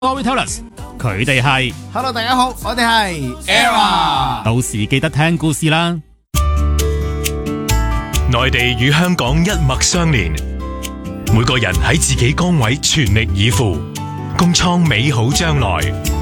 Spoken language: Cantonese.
Storytellers， 佢哋係 Hello， 大家好，我哋係 Era。 到時記得聽故事啦。 內地與香港一脈相連，每個人喺自己崗位全力以赴，共創美好將來。